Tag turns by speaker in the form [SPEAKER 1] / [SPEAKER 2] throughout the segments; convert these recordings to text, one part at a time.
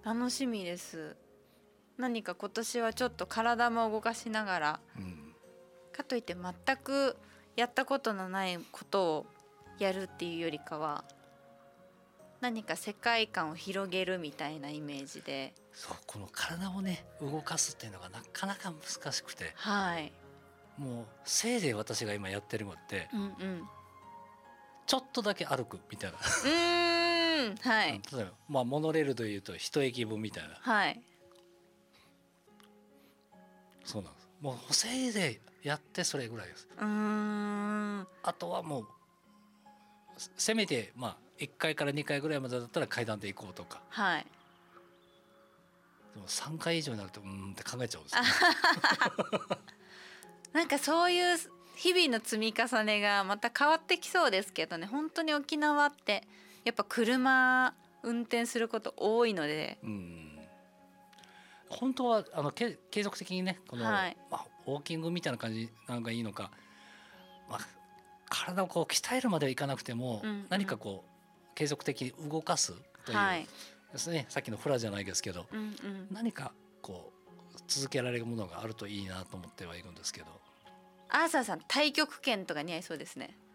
[SPEAKER 1] 楽しみです。何か今年はちょっと体も動かしながら、かといって全くやったことのないことをやるっていうよりかは、何か世界観を広げるみたいなイメージで、
[SPEAKER 2] そう、この体をね動かすっていうのがなかなか難しくて、
[SPEAKER 1] はい、
[SPEAKER 2] もうせいぜい私が今やってるのって、
[SPEAKER 1] うんうん、
[SPEAKER 2] ちょっとだけ歩くみたいな
[SPEAKER 1] はい、
[SPEAKER 2] 例えば、モノレールというと一駅分みたいな、
[SPEAKER 1] はい、
[SPEAKER 2] そうなんです。もうせいぜいやってそれぐらいです。あとはもうせめて1階から2階ぐらいまでだったら階段で行こうとか、
[SPEAKER 1] はい、
[SPEAKER 2] でも3階以上になるとって考えちゃうんですよね
[SPEAKER 1] なんかそういう日々の積み重ねがまた変わってきそうですけどね。本当に沖縄ってやっぱ車運転すること多いので、
[SPEAKER 2] 本当は継続的にねこの、
[SPEAKER 1] はい、
[SPEAKER 2] ウォーキングみたいな感じなのがいいのか、体をこう鍛えるまではいかなくても、何かこう継続的に動かすという、
[SPEAKER 1] はい、
[SPEAKER 2] ですね、さっきのフラじゃないですけど、何かこう続けられるものがあるといいなと思ってはいるんですけど。
[SPEAKER 1] アーサーさん太極拳とか似合いそうですね。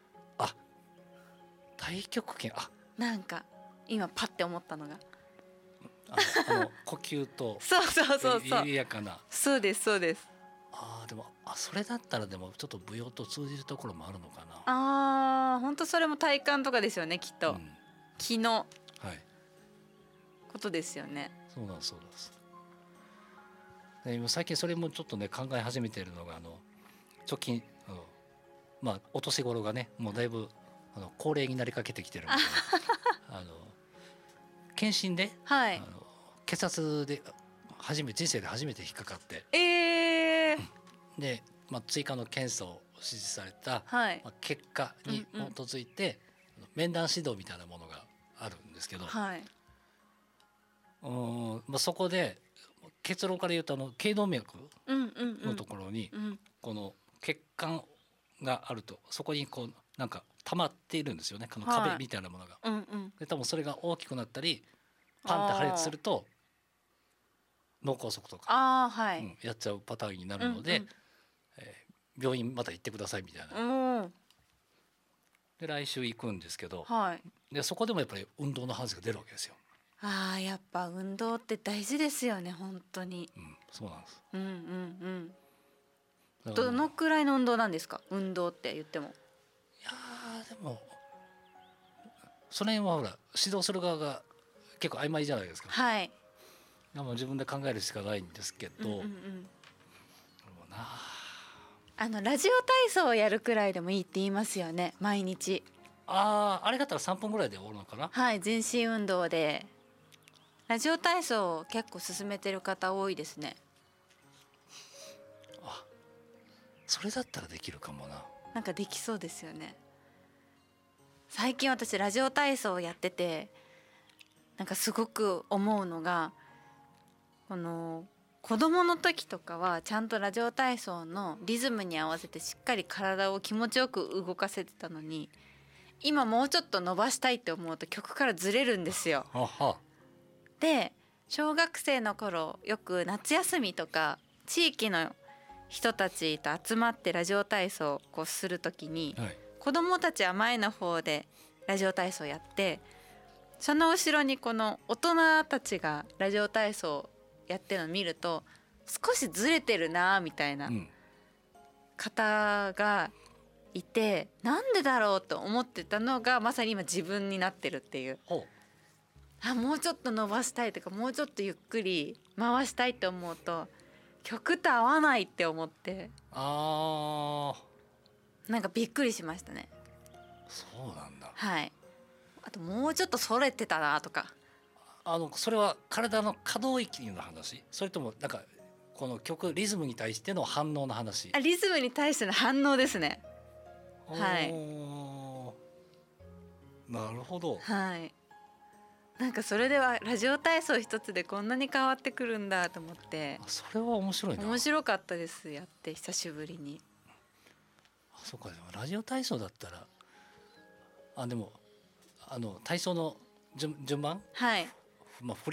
[SPEAKER 2] 太極拳、
[SPEAKER 1] なんか今パッて思ったのが
[SPEAKER 2] 呼吸と
[SPEAKER 1] そう
[SPEAKER 2] 緩やかな、
[SPEAKER 1] そうですそうです。
[SPEAKER 2] でもそれだったらでもちょっと舞踊と通じるところもあるのかな。
[SPEAKER 1] 本当それも体幹とかですよね、きっと、気のことですよね。
[SPEAKER 2] そうなんですそうなんです。で最近それもちょっとね考え始めているのが直近お年頃がねもうだいぶ高齢になりかけてきてるので検診で、血圧で人生で初めて引っかかって、で、追加の検査を指示された、結果に基づいて、面談指導みたいなものがあるんですけど、そこで結論から言うと頸動脈のところにこの血管があると、そこにこうなんか溜まっているんですよね、この壁みたいなものが。で多分それが大きくなったりパンって破裂すると脳梗塞とかやっちゃうパターンになるので、病院また行ってくださいみたいな。で来週行くんですけど、でそこでもやっぱり運動の話が出るわけですよ。
[SPEAKER 1] やっぱ運動って大事ですよね、本当に。
[SPEAKER 2] そうなんです。
[SPEAKER 1] どのくらいの運動なんですか、運動って言っても。
[SPEAKER 2] いやでもその辺はほら指導する側が結構曖昧じゃないですか。自分で考えるしかないんですけど、
[SPEAKER 1] ラジオ体操をやるくらいでもいいって言いますよね、毎日。
[SPEAKER 2] あれだったら3分ぐらいで終わるのかな。
[SPEAKER 1] 全身運動でラジオ体操を結構勧めてる方多いですね。
[SPEAKER 2] それだったらできるかもな。
[SPEAKER 1] なんかできそうですよね。最近私ラジオ体操をやってて、なんかすごく思うのが、この子供の時とかはちゃんとラジオ体操のリズムに合わせてしっかり体を気持ちよく動かせてたのに、今もうちょっと伸ばしたいって思うと曲からずれるんですよ。で小学生の頃よく夏休みとか地域の人たちと集まってラジオ体操をこうする時に、子供たちは前の方でラジオ体操やって、その後ろにこの大人たちがラジオ体操やってるのを見ると、少しずれてるなみたいな方がいて、なんでだろうと思ってたのがまさに今自分になってるっていう。もうちょっと伸ばしたいとか、もうちょっとゆっくり回したいって思うと曲と合わないって思って、なんかびっくりしましたね。
[SPEAKER 2] そうなんだ。
[SPEAKER 1] あともうちょっとそれてたなとか。
[SPEAKER 2] それは体の可動域の話、それともなんかこの曲リズムに対しての反応の話。
[SPEAKER 1] リズムに対しての反応ですね。
[SPEAKER 2] なるほど。
[SPEAKER 1] なんかそれではラジオ体操一つでこんなに変わってくるんだと思って。
[SPEAKER 2] それは面白いな。
[SPEAKER 1] 面白かったです、やって久しぶりに。
[SPEAKER 2] そうか、でもラジオ体操だったらでも体操の順番、